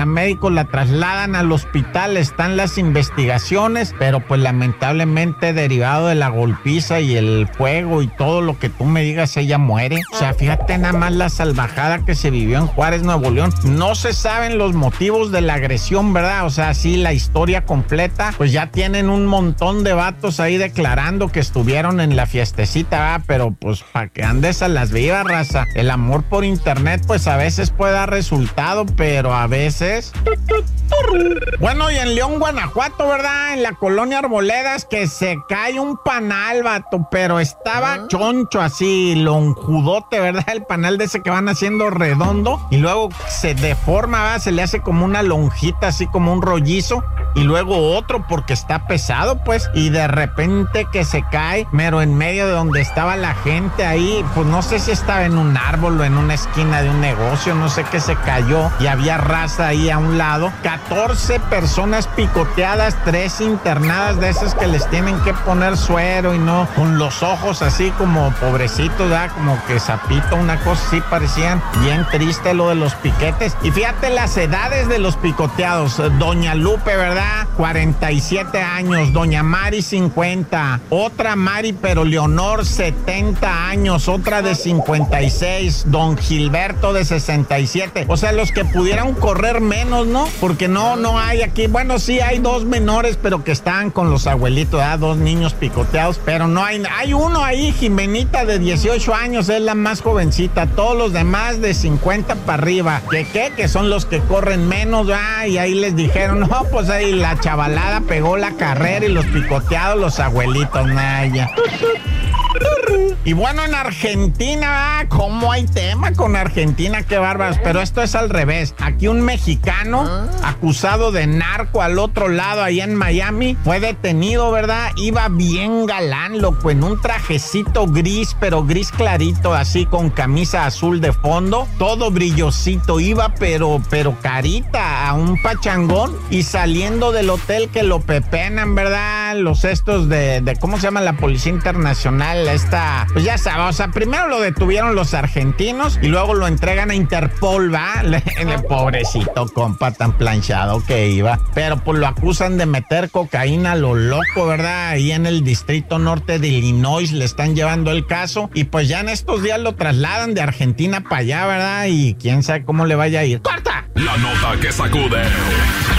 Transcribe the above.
médicos la trasladan al hospital, están las investigaciones, pero pues lamentablemente derivado de la golpiza y el fuego y todo lo que tú me digas, ella muere. O sea, fíjate nada más la salvajada que se vivió en Juárez, Nuevo León. No se saben los motivos de la agresión, ¿verdad? O sea, sí, la historia completa, pues ya tienen un montón de vatos ahí declarando que estuvieron en la fiestecita, ¿verdad? Pero pues para que andes a las vivas, raza. El amor por internet, pues a veces puede dar resultado, pero a veces... Bueno, y en León, Guanajuato, ¿verdad? En la colonia Arboledas, que se cae un panal, vato, pero estaba choncho así, lonjudote, ¿verdad? El panal de ese que van haciendo redondo y luego se deforma, ¿verdad? Se le hace como una lonjita, así como un rollizo, y luego otro porque está pesado, pues, y de repente que se cae, mero en medio de donde estaba la gente ahí, pues no sé si estaba en un árbol o en una esquina de un negocio, no sé qué, se cayó y había raza ahí a un lado. 14 personas picoteadas, 3 internadas de esas que les tienen que poner suero y no, con los ojos así como pobrecitos, ¿verdad? Como que sapito, una cosa así, parecían bien triste lo de los piquetes. Y fíjate las edades de los picoteados. Doña Lupe, ¿verdad? 47 años, doña Mari 50, otra Mari pero Leonor 70 años, otra de 56, don Gilberto de 67. O sea, los que pudieran correr menos, ¿no? Porque no hay aquí, bueno, sí hay 2 menores, pero que están con los abuelitos, ¿verdad? 2 niños picoteados, pero no hay uno ahí, Jimenita de 18 años, es la más jovencita, todos los demás de 50 para arriba, que son los que corren menos, ¿verdad? Y ahí les dijeron, no, pues ahí la chavalada pegó la carrera y los picoteados, los abuelitos, naya. Y bueno, en Argentina, ¿cómo hay tema con Argentina? Qué bárbaros, pero esto es al revés. Aquí un mexicano acusado de narco al otro lado, allá en Miami, fue detenido, ¿verdad? Iba bien galán, loco, en un trajecito gris, pero gris clarito, así con camisa azul de fondo, todo brillosito, iba pero carita a un pachangón y saliendo del hotel que lo pepenan, ¿verdad? Los estos de ¿cómo se llama? La Policía Internacional, esta, pues ya sabes, o sea, primero lo detuvieron los argentinos y luego lo entregan a Interpol, ¿va? El pobrecito compa tan planchado que iba, pero pues lo acusan de meter cocaína a lo loco, ¿verdad? Ahí en el Distrito Norte de Illinois le están llevando el caso y pues ya en estos días lo trasladan de Argentina para allá, ¿verdad? Y quién sabe cómo le vaya a ir. ¡Corta! La nota que sacude.